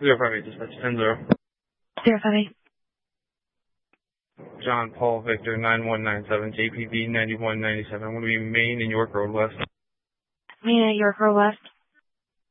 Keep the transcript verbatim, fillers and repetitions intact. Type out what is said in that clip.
zero five eight, dispatch ten zero. zero five eight. John Paul Victor nine one nine seven, J P V ninety-one ninety-seven. I'm going to be Main and York Road West. Main at York Road West.